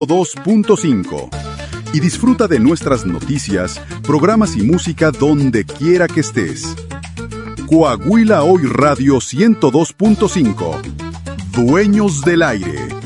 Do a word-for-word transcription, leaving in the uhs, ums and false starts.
dos punto cinco. Y disfruta de nuestras noticias, programas y música donde quiera que estés. Coahuila Hoy Radio ciento dos punto cinco. Dueños del aire.